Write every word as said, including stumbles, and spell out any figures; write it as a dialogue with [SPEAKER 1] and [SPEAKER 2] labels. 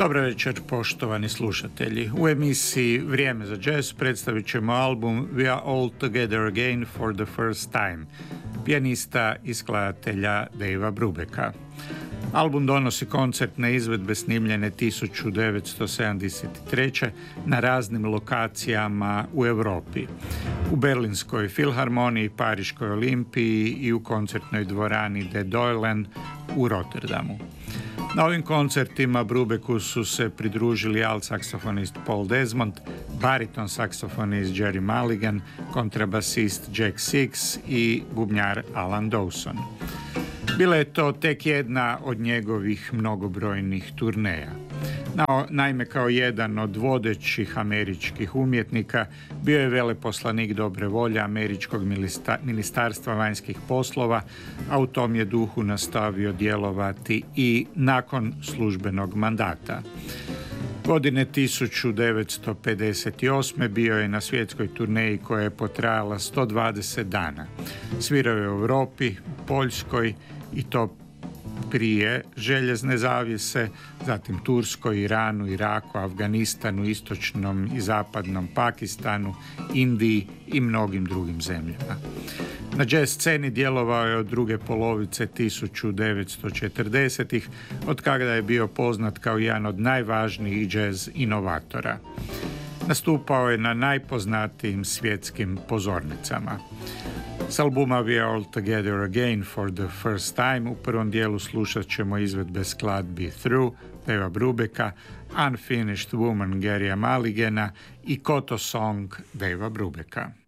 [SPEAKER 1] Dobar večer, poštovani slušatelji. U emisiji Vrijeme za jazz predstavit ćemo album We Are All Together Again for the First Time, pijanista i skladatelja Davea Brubecka. Album donosi koncertne izvedbe snimljene tisuću devetsto sedamdeset treće na raznim lokacijama u Europi. U Berlinskoj filharmoniji, Pariškoj olimpiji i u koncertnoj dvorani De Doelen u Rotterdamu. Na ovim koncertima Brubecku su se pridružili alt saksofonist Paul Desmond, bariton saksofonist Jerry Mulligan, kontrabasist Jack Six i bubnjar Alan Dawson. Bila je to tek jedna od njegovih mnogobrojnih turneja. Na, naime, kao jedan od vodećih američkih umjetnika bio je veleposlanik dobre volje Američkog ministarstva vanjskih poslova, a u tom je duhu nastavio djelovati i nakon službenog mandata. Godine tisuću devetsto pedeset osme bio je na svjetskoj turneji koja je potrajala sto dvadeset dana. Svirao je u Europi, Poljskoj i to prije željezne zavjese, zatim Turskoj, Iranu, Iraku, Afganistanu, istočnom i zapadnom Pakistanu, Indiji i mnogim drugim zemljama. Na jazz sceni djelovao je od druge polovice tisuću devetsto četrdesetih, od kada je bio poznat kao jedan od najvažnijih jazz inovatora. Nastupao je na najpoznatijim svjetskim pozornicama. S albuma We Are All Together Again for the First Time u prvom dijelu slušat ćemo izvedbe skladbi Through Davea Brubecka, Unfinished Woman Garyja Mulligana i Koto Song Davea Brubecka.